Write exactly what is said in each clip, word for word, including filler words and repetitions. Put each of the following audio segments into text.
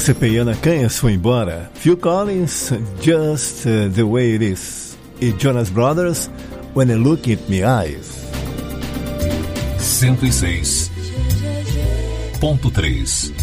C P e Ana Canhas foi embora. Phil Collins, Just the Way It Is. E Jonas Brothers, When I Look in My Eyes. cento e seis ponto três.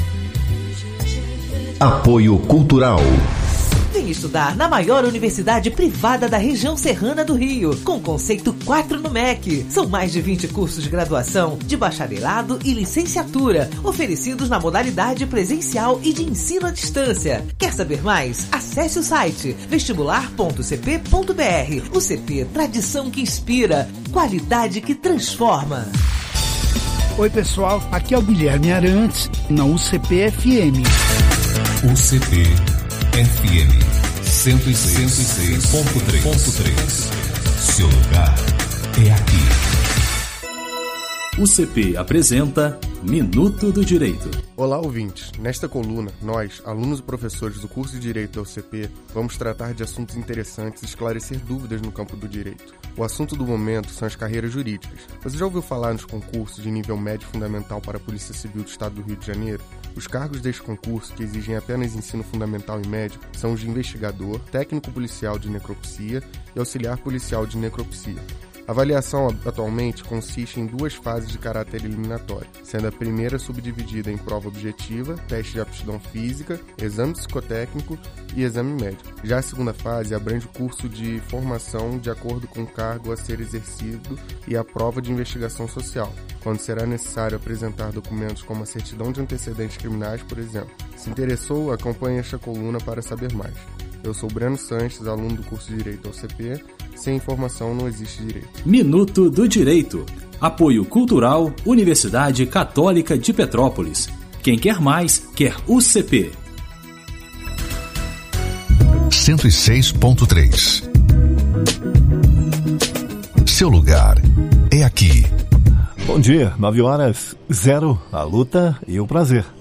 Apoio Cultural. Vem estudar na maior universidade privada da região serrana do Rio, com conceito quatro no M E C. São mais de vinte cursos de graduação, de bacharelado e licenciatura, oferecidos na modalidade presencial e de ensino à distância. Quer saber mais? Acesse o site vestibular ponto c p ponto b r. O C P, tradição que inspira, qualidade que transforma. Oi pessoal, aqui é o Guilherme Arantes, na U C P F M. U C P F M cento e seis ponto três. Seu lugar é aqui. U C P apresenta Minuto do Direito. Olá, ouvintes. Nesta coluna, nós, alunos e professores do curso de Direito da U C P, vamos tratar de assuntos interessantes e esclarecer dúvidas no campo do direito. O assunto do momento são as carreiras jurídicas. Você já ouviu falar nos concursos de nível médio fundamental para a Polícia Civil do Estado do Rio de Janeiro? Os cargos deste concurso, que exigem apenas ensino fundamental e médio, são os de investigador, técnico policial de necropsia e auxiliar policial de necropsia. A avaliação atualmente consiste em duas fases de caráter eliminatório, sendo a primeira subdividida em prova objetiva, teste de aptidão física, exame psicotécnico e exame médico. Já a segunda fase abrange o curso de formação de acordo com o cargo a ser exercido e a prova de investigação social, quando será necessário apresentar documentos como a certidão de antecedentes criminais, por exemplo. Se interessou, acompanhe esta coluna para saber mais. Eu sou Breno Sanches, aluno do curso de Direito da U C P. Sem informação não existe direito. Minuto do Direito. Apoio Cultural, Universidade Católica de Petrópolis. Quem quer mais, quer U C P. cento e seis ponto três. Seu lugar é aqui. Bom dia, nove horas, zero, a luta e o prazer.